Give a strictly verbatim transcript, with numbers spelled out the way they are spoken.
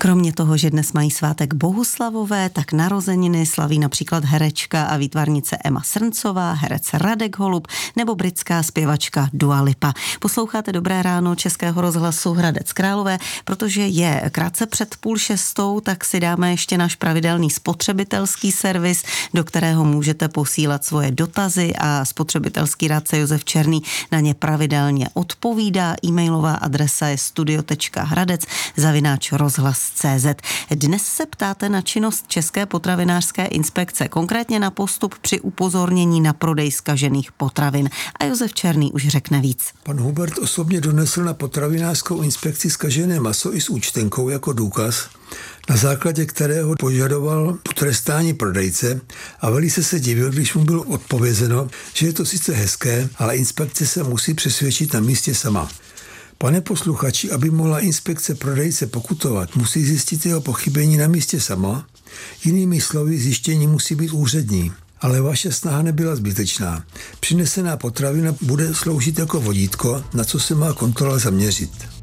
Kromě toho, že dnes mají svátek Bohuslavové, tak narozeniny slaví například herečka a výtvarnice Emma Srncová, herec Radek Holub nebo britská zpěvačka Dua Lipa. Posloucháte Dobré ráno Českého rozhlasu Hradec Králové, protože je krátce před půl šestou, tak si dáme ještě náš pravidelný spotřebitelský servis, do kterého můžete posílat svoje dotazy a spotřebitelský rádce Josef Černý na ně pravidelně odpovídá. E-mailová adresa je studio tečka hradec zavináč rozhlas tečka cé zet. Dnes se ptáte na činnost České potravinářské inspekce, konkrétně na postup při upozornění na prodej zkažených potravin. A Josef Černý už řekne víc. Pan Hubert osobně donesl na potravinářskou inspekci zkažené maso i s účtenkou jako důkaz, na základě kterého požadoval potrestání prodejce a velice se divil, když mu bylo odpovězeno, že je to sice hezké, ale inspekce se musí přesvědčit na místě sama. Pane posluchači, aby mohla inspekce prodejce pokutovat, musí zjistit jeho pochybení na místě sama. Jinými slovy, zjištění musí být úřední. Ale vaše snaha nebyla zbytečná. Přinesená potravina bude sloužit jako vodítko, na co se má kontrola zaměřit.